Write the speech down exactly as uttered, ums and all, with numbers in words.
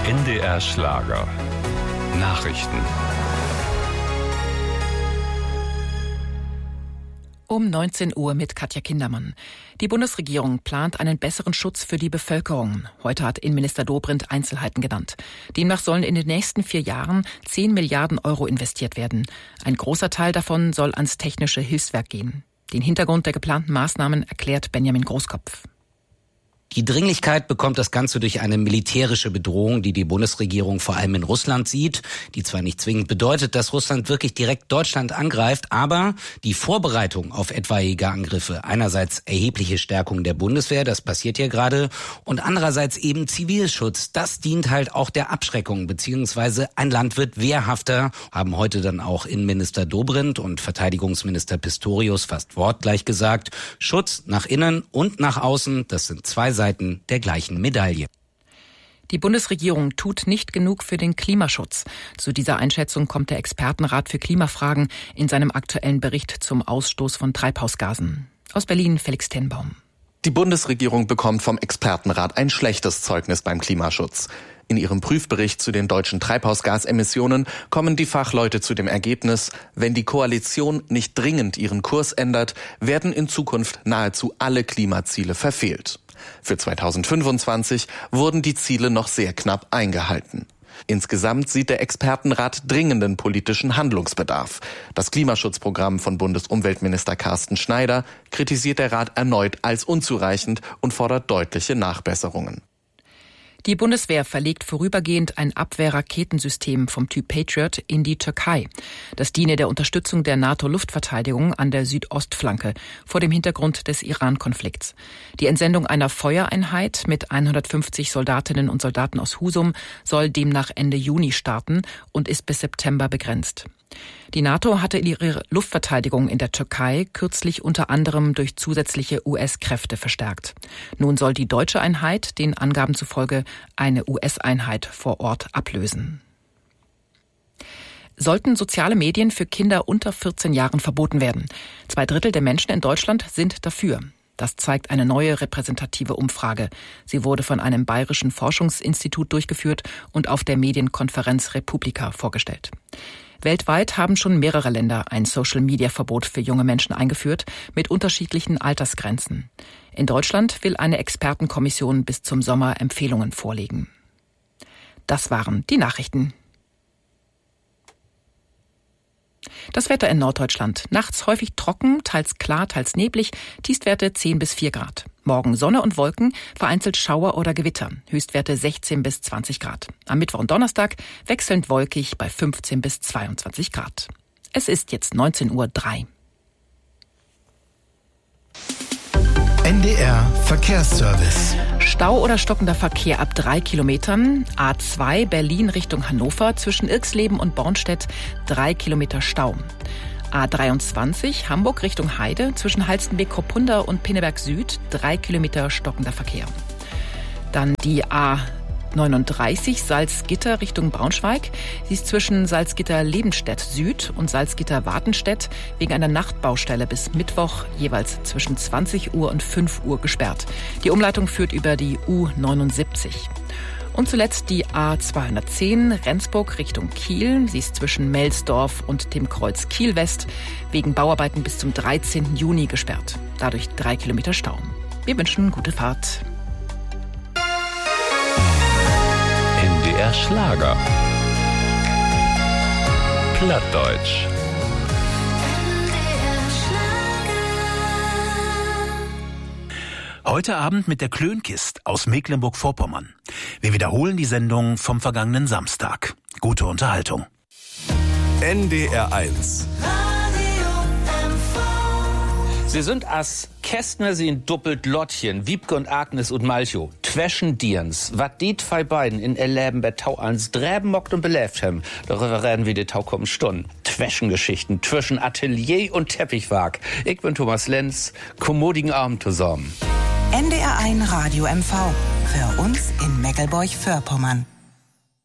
N D R Schlager. Nachrichten. Um neunzehn Uhr mit Katja Kindermann. Die Bundesregierung plant einen besseren Schutz für die Bevölkerung. Heute hat Innenminister Dobrindt Einzelheiten genannt. Demnach sollen in den nächsten vier Jahren zehn Milliarden Euro investiert werden. Ein großer Teil davon soll ans technische Hilfswerk gehen. Den Hintergrund der geplanten Maßnahmen erklärt Benjamin Großkopf. Die Dringlichkeit bekommt das Ganze durch eine militärische Bedrohung, die die Bundesregierung vor allem in Russland sieht, die zwar nicht zwingend bedeutet, dass Russland wirklich direkt Deutschland angreift, aber die Vorbereitung auf etwaige Angriffe, einerseits erhebliche Stärkung der Bundeswehr, das passiert ja gerade, und andererseits eben Zivilschutz, das dient halt auch der Abschreckung, beziehungsweise ein Land wird wehrhafter, haben heute dann auch Innenminister Dobrindt und Verteidigungsminister Pistorius fast wortgleich gesagt, Schutz nach innen und nach außen, das sind zwei Seiten der gleichen Medaille. Die Bundesregierung tut nicht genug für den Klimaschutz. Zu dieser Einschätzung kommt der Expertenrat für Klimafragen in seinem aktuellen Bericht zum Ausstoß von Treibhausgasen. Aus Berlin Felix Tenbaum. Die Bundesregierung bekommt vom Expertenrat ein schlechtes Zeugnis beim Klimaschutz. In ihrem Prüfbericht zu den deutschen Treibhausgasemissionen kommen die Fachleute zu dem Ergebnis, wenn die Koalition nicht dringend ihren Kurs ändert, werden in Zukunft nahezu alle Klimaziele verfehlt. Für zweitausendfünfundzwanzig wurden die Ziele noch sehr knapp eingehalten. Insgesamt sieht der Expertenrat dringenden politischen Handlungsbedarf. Das Klimaschutzprogramm von Bundesumweltminister Carsten Schneider kritisiert der Rat erneut als unzureichend und fordert deutliche Nachbesserungen. Die Bundeswehr verlegt vorübergehend ein Abwehrraketensystem vom Typ Patriot in die Türkei. Das diene der Unterstützung der NATO-Luftverteidigung an der Südostflanke vor dem Hintergrund des Iran-Konflikts. Die Entsendung einer Feuereinheit mit hundertfünfzig Soldatinnen und Soldaten aus Husum soll demnach Ende Juni starten und ist bis September begrenzt. Die NATO hatte ihre Luftverteidigung in der Türkei kürzlich unter anderem durch zusätzliche U S-Kräfte verstärkt. Nun soll die deutsche Einheit den Angaben zufolge eine U S-Einheit vor Ort ablösen. Sollten soziale Medien für Kinder unter vierzehn Jahren verboten werden? Zwei Drittel der Menschen in Deutschland sind dafür. Das zeigt eine neue repräsentative Umfrage. Sie wurde von einem bayerischen Forschungsinstitut durchgeführt und auf der Medienkonferenz Republika vorgestellt. Weltweit haben schon mehrere Länder ein Social-Media-Verbot für junge Menschen eingeführt, mit unterschiedlichen Altersgrenzen. In Deutschland will eine Expertenkommission bis zum Sommer Empfehlungen vorlegen. Das waren die Nachrichten. Das Wetter in Norddeutschland. Nachts häufig trocken, teils klar, teils neblig, Tiefstwerte zehn bis vier Grad. Morgen Sonne und Wolken, vereinzelt Schauer oder Gewitter, Höchstwerte sechzehn bis zwanzig Grad. Am Mittwoch und Donnerstag wechselnd wolkig bei fünfzehn bis zweiundzwanzig Grad. Es ist jetzt neunzehn Uhr drei. N D R Verkehrsservice. Stau oder stockender Verkehr ab drei Kilometern. A zwei Berlin Richtung Hannover zwischen Irxleben und Bornstedt drei Kilometer Stau. A dreiundzwanzig Hamburg Richtung Heide zwischen Halstenbek-Kroppunda und Pinneberg Süd drei Kilometer stockender Verkehr. Dann die A neununddreißig Salzgitter Richtung Braunschweig. Sie ist zwischen Salzgitter-Lebenstedt Süd und Salzgitter-Wartenstedt wegen einer Nachtbaustelle bis Mittwoch jeweils zwischen zwanzig Uhr und fünf Uhr gesperrt. Die Umleitung führt über die U neunundsiebzig. Und zuletzt die A zweihundertzehn Rendsburg Richtung Kiel. Sie ist zwischen Melsdorf und dem Kreuz Kiel West wegen Bauarbeiten bis zum dreizehnten Juni gesperrt. Dadurch drei Kilometer Stau. Wir wünschen gute Fahrt. N D R Schlager. Plattdeutsch. Heute Abend mit der Klönkist aus Mecklenburg-Vorpommern. Wir wiederholen die Sendung vom vergangenen Samstag. Gute Unterhaltung. N D R eins. Sie sind as Kästner sehen doppelt Lottchen, Wiebke und Agnes und Malcho. Twäschen Dierens, wat die zwei beiden in erleben bei Tau ans Dräben mockt und belebt haben. Darüber reden wir die Tau kommen Stunden. Twäschengeschichten zwischen Atelier und Teppichwag. Ich bin Thomas Lenz, kommodigen Abend zusammen. N D R eins Radio M V. Für uns in Meckelburg-Vorpommern.